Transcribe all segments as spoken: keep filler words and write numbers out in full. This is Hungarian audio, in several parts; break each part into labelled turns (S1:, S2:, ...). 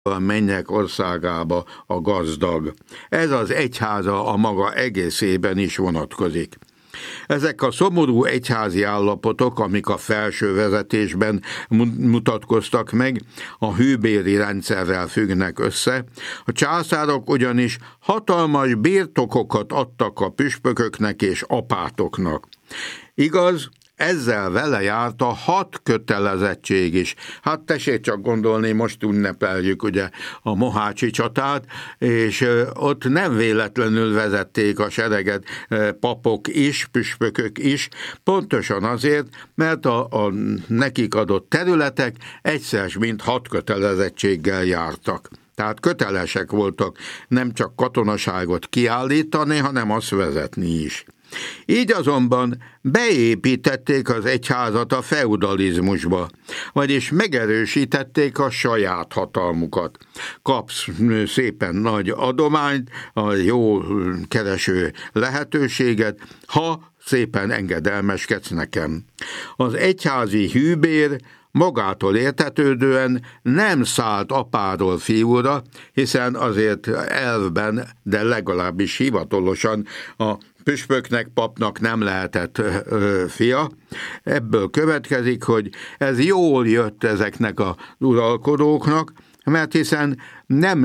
S1: a mennyek országába a gazdag. Ez az egyháza a maga egészében is vonatkozik. Ezek a szomorú egyházi állapotok, amik a felső vezetésben mutatkoztak meg, a hűbéri rendszerrel függnek össze. A császárok ugyanis hatalmas birtokokat adtak a püspököknek és apátoknak. Igaz, ezzel vele járt a hat kötelezettség is. Hát tessék csak gondolni, most ünnepeljük ugye a mohácsi csatát, és ott nem véletlenül vezették a sereget papok is, püspökök is, pontosan azért, mert a, a nekik adott területek egyszer mint hat kötelezettséggel jártak. Tehát kötelesek voltak nem csak katonaságot kiállítani, hanem azt vezetni is. Így azonban beépítették az egyházat a feudalizmusba, vagyis megerősítették a saját hatalmukat. Kapsz szépen nagy adományt, a jó kereső lehetőséget, ha szépen engedelmeskedsz nekem. Az egyházi hűbér magától értetődően nem szállt apáról fiúra, hiszen azért elvben, de legalábbis hivatalosan a püspöknek, papnak nem lehetett ö, fia. Ebből következik, hogy ez jól jött ezeknek az uralkodóknak, mert hiszen nem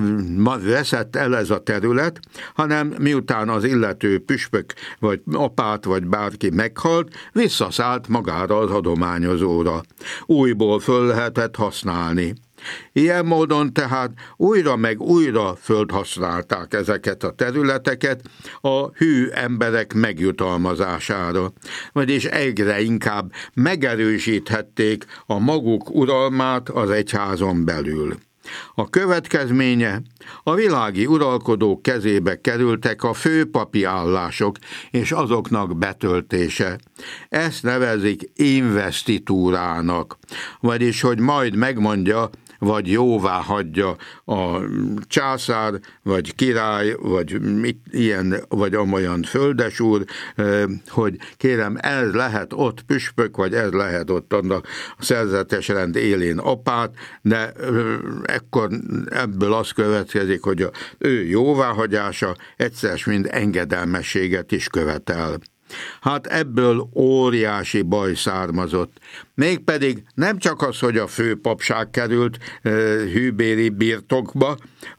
S1: veszett el ez a terület, hanem miután az illető püspök, vagy apát, vagy bárki meghalt, visszaszállt magára az adományozóra. Újból föl lehetett használni. Ilyen módon tehát újra meg újra földhasználták ezeket a területeket a hű emberek megjutalmazására, vagyis egyre inkább megerősíthették a maguk uralmát az egyházon belül. A következménye, a világi uralkodók kezébe kerültek a főpapi állások és azoknak betöltése. Ezt nevezik investitúrának, vagyis hogy majd megmondja, vagy jóvá hagyja a császár, vagy király, vagy mit, ilyen, vagy amolyan földesúr, hogy kérem, ez lehet ott püspök, vagy ez lehet ott annak a szerzetes rend élén apát, de ekkor ebből az következik, hogy az ő jóváhagyása egyszer mind engedelmességet is követel. Hát ebből óriási baj származott. Mégpedig nem csak az, hogy a főpapság került e, hűbéri birtokba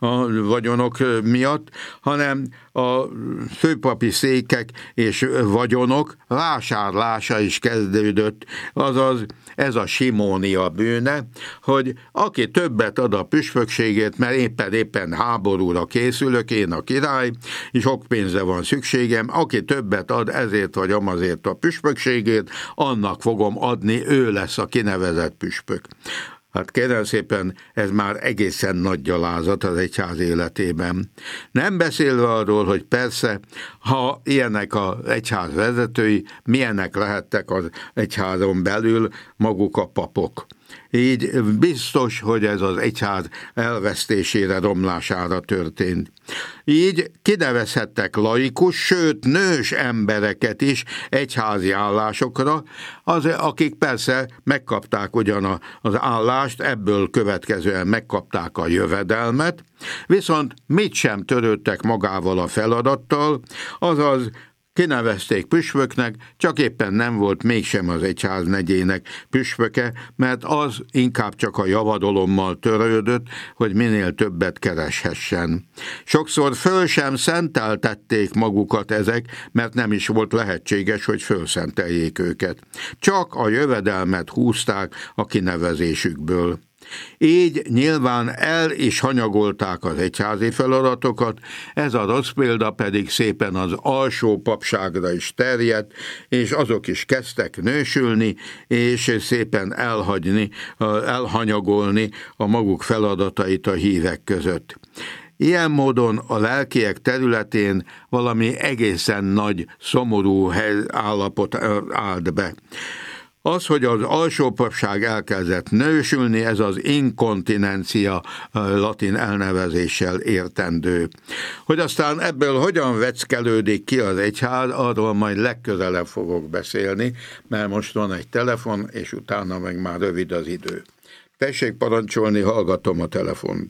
S1: a vagyonok miatt, hanem a főpapi székek és vagyonok vásárlása is kezdődött, azaz ez a simónia bűne, hogy aki többet ad a püspökségét, mert éppen éppen háborúra készülök, én a király, és sok pénzre van szükségem, aki többet ad ezért vagy amazért a püspökségét, annak fogom adni, ő lesz a kinevezett püspök. Hát kérem szépen, ez már egészen nagy gyalázat az egyház életében. Nem beszélve arról, hogy persze, ha ilyenek az egyház vezetői, milyenek lehettek az egyházon belül maguk a papok. Így biztos, hogy ez az egyház elvesztésére, romlására történt. Így kinevezhettek laikus, sőt nős embereket is egyházi állásokra, az, akik persze megkapták ugyan az állást, ebből következően megkapták a jövedelmet, viszont mit sem törődtek magával a feladattal, azaz kinevezték püspöknek, csak éppen nem volt mégsem az egyháznegyének püspöke, mert az inkább csak a javadalommal törődött, hogy minél többet kereshessen. Sokszor föl sem szenteltették magukat ezek, mert nem is volt lehetséges, hogy fölszenteljék őket. Csak a jövedelmet húzták a kinevezésükből. Így nyilván el is hanyagolták az egyházi feladatokat, ez a rossz példa pedig szépen az alsó papságra is terjedt, és azok is kezdtek nősülni, és szépen elhagyni, elhanyagolni a maguk feladatait a hívek között. Ilyen módon a lelkiek területén valami egészen nagy, szomorú állapot állt be. Az, hogy az alsópapság elkezdett nősülni, ez az inkontinencia latin elnevezéssel értendő. Hogy aztán ebből hogyan veckelődik ki az egyház, arról majd legközelebb fogok beszélni, mert most van egy telefon, és utána meg már rövid az idő. Tessék parancsolni, hallgatom a telefont.